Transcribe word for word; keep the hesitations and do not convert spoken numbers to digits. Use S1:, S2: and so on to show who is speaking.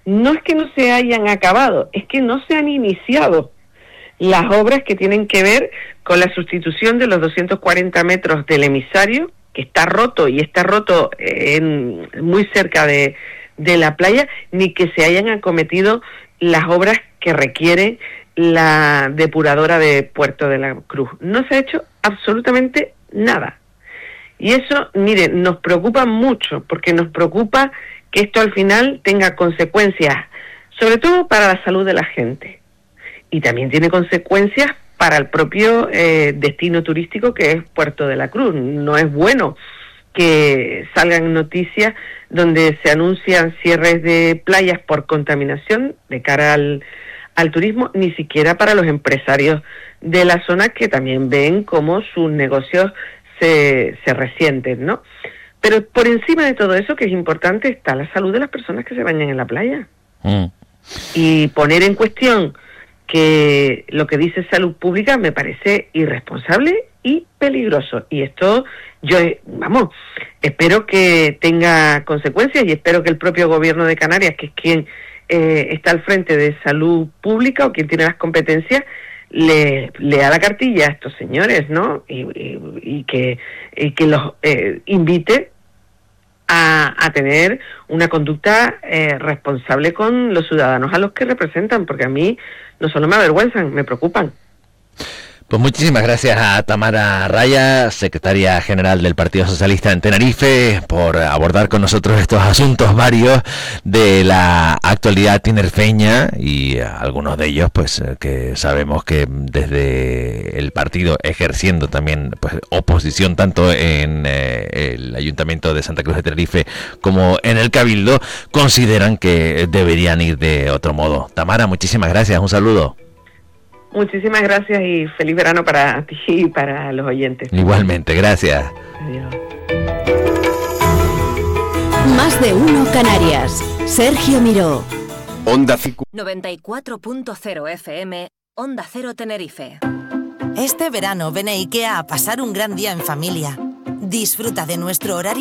S1: no es que no se hayan acabado, es que no se han iniciado las obras que tienen que ver con la sustitución de los doscientos cuarenta metros del emisario, que está roto y está roto en, muy cerca de, de la playa, ni que se hayan acometido las obras que requiere la depuradora de Puerto de la Cruz. No se ha hecho absolutamente nada. Y eso, mire, nos preocupa mucho, porque nos preocupa que esto al final tenga consecuencias, sobre todo para la salud de la gente. Y también tiene consecuencias para el propio eh, destino turístico que es Puerto de la Cruz. No es bueno que salgan noticias donde se anuncian cierres de playas por contaminación de cara al, al turismo, ni siquiera para los empresarios de la zona, que también ven cómo sus negocios se, se resienten, ¿no? Pero por encima de todo eso, que es importante, está la salud de las personas que se bañan en la playa. Mm. Y poner en cuestión que lo que dice Salud Pública me parece irresponsable y peligroso. Y esto, yo, vamos, espero que tenga consecuencias y espero que el propio gobierno de Canarias, que es quien eh, está al frente de Salud Pública o quien tiene las competencias, le lea la cartilla a estos señores, ¿no? Y, y, y que, y que los eh, invite a, a tener una conducta eh, responsable con los ciudadanos a los que representan, porque a mí no solo me avergüenzan, me preocupan.
S2: Pues muchísimas gracias a Tamara Raya, secretaria general del Partido Socialista en Tenerife, por abordar con nosotros estos asuntos varios de la actualidad tinerfeña, y algunos de ellos pues que sabemos que desde el partido, ejerciendo también pues oposición tanto en eh, el Ayuntamiento de Santa Cruz de Tenerife como en el Cabildo, consideran que deberían ir de otro modo. Tamara, muchísimas gracias, un saludo.
S1: Muchísimas gracias y feliz verano para ti y para los oyentes.
S2: Igualmente, gracias.
S1: Adiós.
S3: Más de uno Canarias. Sergio Miró.
S4: Onda Cicu.
S5: noventa y cuatro punto cero F M, Onda Cero Tenerife.
S6: Este verano ven a IKEA a pasar un gran día en familia. Disfruta de nuestro horario